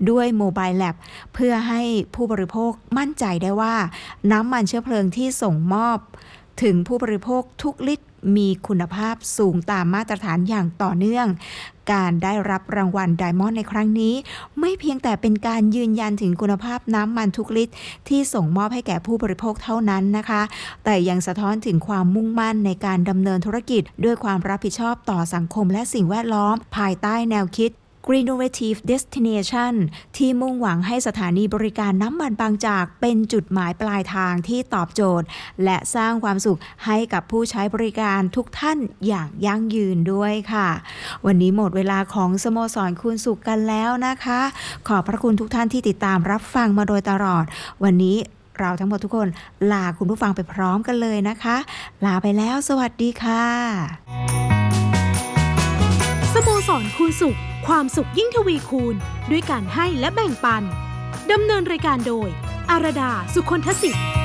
ด้วยโมบายแลบเพื่อให้ผู้บริโภคมั่นใจได้ว่าน้ำมันเชื้อเพลิงที่ส่งมอบถึงผู้บริโภคทุกลิตรมีคุณภาพสูงตามมาตรฐานอย่างต่อเนื่องการได้รับรางวัล Diamond ในครั้งนี้ไม่เพียงแต่เป็นการยืนยันถึงคุณภาพน้ำมันทุกลิตรที่ส่งมอบให้แก่ผู้บริโภคเท่านั้นนะคะแต่ยังสะท้อนถึงความมุ่งมั่นในการดำเนินธุรกิจด้วยความรับผิดชอบต่อสังคมและสิ่งแวดล้อมภายใต้แนวคิดGreennovative Destination ที่มุ่งหวังให้สถานีบริการน้ำมันบางจากเป็นจุดหมายปลายทางที่ตอบโจทย์และสร้างความสุขให้กับผู้ใช้บริการทุกท่านอย่างยั่งยืนด้วยค่ะวันนี้หมดเวลาของสโมสรคูณสุขกันแล้วนะคะขอบพระคุณทุกท่านที่ติดตามรับฟังมาโดยตลอดวันนี้เราทั้งหมดทุกคนลาคุณผู้ฟังไปพร้อมกันเลยนะคะลาไปแล้วสวัสดีค่ะสโมสรคูณสุขความสุขยิ่งทวีคูณด้วยการให้และแบ่งปันดำเนินรายการโดยอารดา สุคนทศิษย์